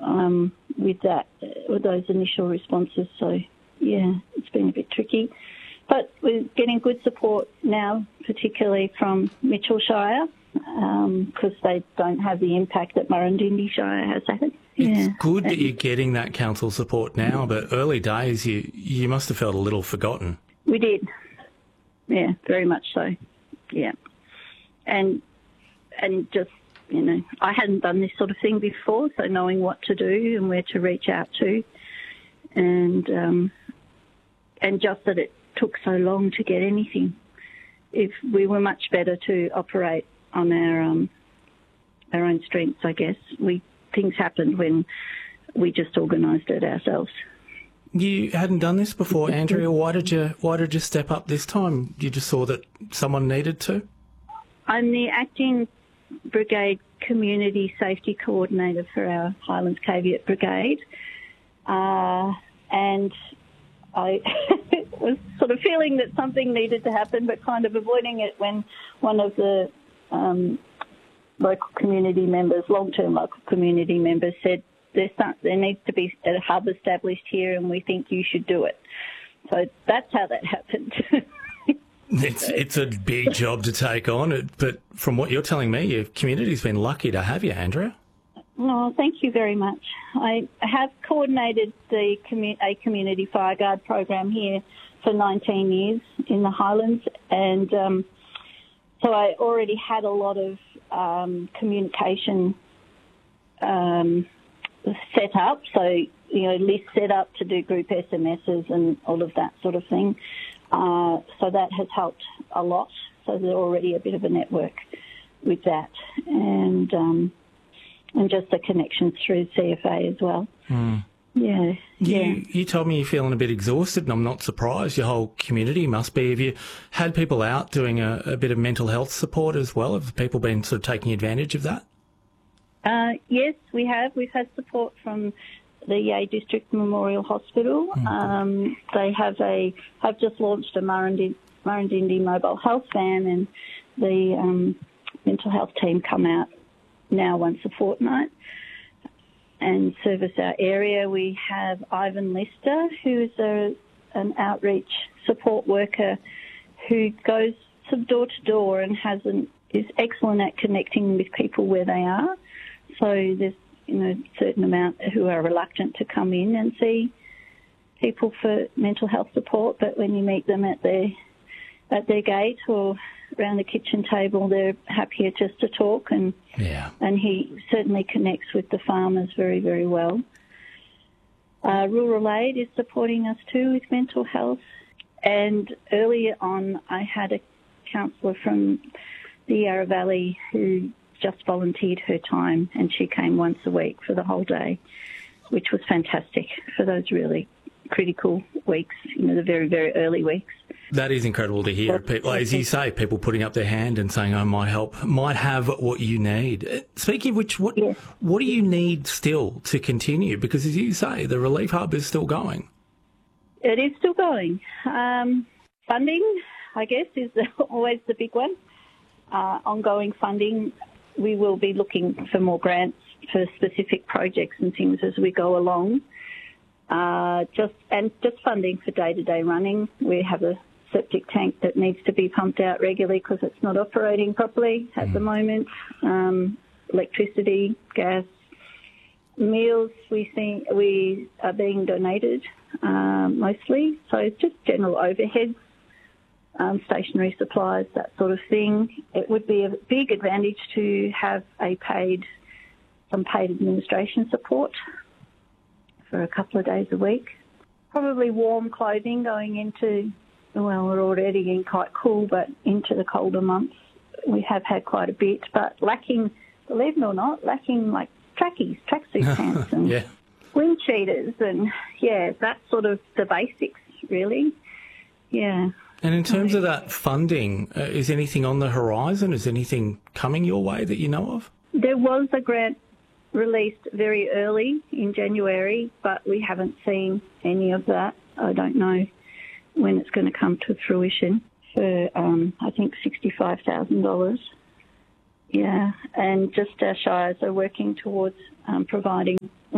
with those initial responses. So, yeah, it's been a bit tricky. But we're getting good support now, particularly from Mitchell Shire, because they don't have the impact that Murrindindi Shire has had. It's good that you're getting that council support now, but early days you must have felt a little forgotten. We did. Yeah, very much so. Yeah. And just, I hadn't done this sort of thing before, so knowing what to do and where to reach out to, and just that it took so long to get anything. If we were much better to operate on our own strengths, I guess. Things happened when we just organised it ourselves. You hadn't done this before, Andrea. Why did you step up this time? You just saw that someone needed to? I'm the acting Brigade Community Safety Coordinator for our Highlands Caveat Brigade, and I was sort of feeling that something needed to happen, but kind of avoiding it when one of the local community members, long-term local community members, said there needs to be a hub established here and we think you should do it. So that's how that happened. It's a big job to take on, but from what you're telling me, your community's been lucky to have you, Andrea. Oh, thank you very much. I have coordinated a community fireguard program here for 19 years in the Highlands, and so I already had a lot of communication set up, so, lists set up to do group SMSs and all of that sort of thing. So that has helped a lot. So there's already a bit of a network with that, and just the connections through CFA as well. Mm. Yeah. You told me you're feeling a bit exhausted, and I'm not surprised. Your whole community must be. Have you had people out doing a bit of mental health support as well? Have people been sort of taking advantage of that? Yes, we have. We've had support from the Yea District Memorial Hospital. They have just launched a Murrindindi mobile health van, and the mental health team come out now once a fortnight and service our area. We have Ivan Lister, who's an outreach support worker who goes door to door and is excellent at connecting with people where they are. So there's a certain amount who are reluctant to come in and see people for mental health support, but when you meet them at their gate or around the kitchen table, they're happier just to talk, and he certainly connects with the farmers very, very well. Rural Aid is supporting us too with mental health, and earlier on I had a counsellor from the Yarra Valley who just volunteered her time, and she came once a week for the whole day, which was fantastic for those really critical weeks, the very, very early weeks. That is incredible to hear. People, as you say, people putting up their hand and saying, "I might help, might have what you need." Speaking of which, what do you need still to continue? Because as you say, the Relief Hub is still going. It is still going. Funding, I guess, is always the big one. Ongoing funding. We will be looking for more grants for specific projects and things as we go along. Just funding for day-to-day running. We have a septic tank that needs to be pumped out regularly because it's not operating properly at the moment. Electricity, gas, meals we are being donated mostly. So it's just general overheads. Stationery supplies, that sort of thing. It would be a big advantage to have some paid administration support for a couple of days a week. Probably warm clothing going into, we're already in quite cool, but into the colder months we have had quite a bit, but lacking, believe it or not, like trackies, tracksuit pants and wind cheaters and, that's sort of the basics really. Yeah. And in terms of that funding, is anything on the horizon? Is anything coming your way that you know of? There was a grant released very early in January, but we haven't seen any of that. I don't know when it's going to come to fruition for, I think, $65,000. Yeah, and just our shires are working towards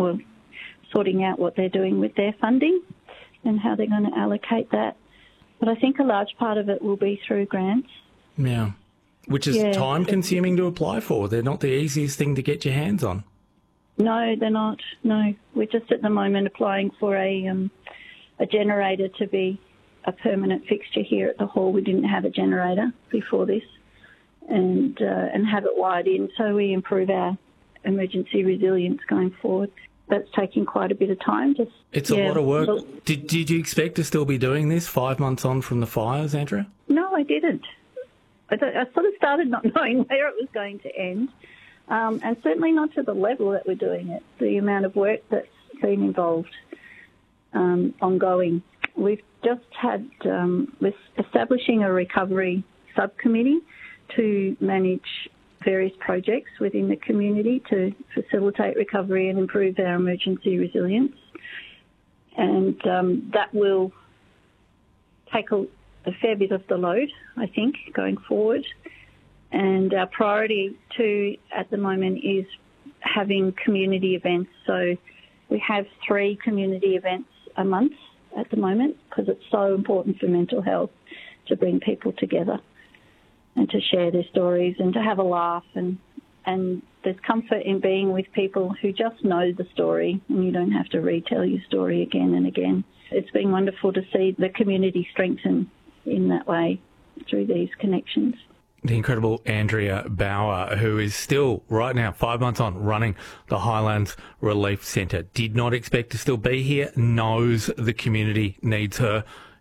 or sorting out what they're doing with their funding and how they're going to allocate that. But I think a large part of it will be through grants. Yeah, which is time-consuming to apply for. They're not the easiest thing to get your hands on. No, they're not. No, we're just at the moment applying for a generator to be a permanent fixture here at the hall. We didn't have a generator before this, and have it wired in so we improve our emergency resilience going forward. That's taking quite a bit of time. It's a lot of work. Did you expect to still be doing this 5 months on from the fires, Andrea? No, I didn't. I sort of started not knowing where it was going to end, and certainly not to the level that we're doing it, the amount of work that's been involved ongoing. We've just had, with establishing a recovery subcommittee to manage various projects within the community to facilitate recovery and improve our emergency resilience. And that will take a fair bit of the load, I think, going forward. And our priority too at the moment is having community events. So we have 3 community events a month at the moment because it's so important for mental health to bring people together and to share their stories and to have a laugh. And there's comfort in being with people who just know the story and you don't have to retell your story again and again. It's been wonderful to see the community strengthen in that way through these connections. The incredible Andrea Bauer, who is still, right now, 5 months on, running the Highlands Relief Centre. Did not expect to still be here, knows the community needs her.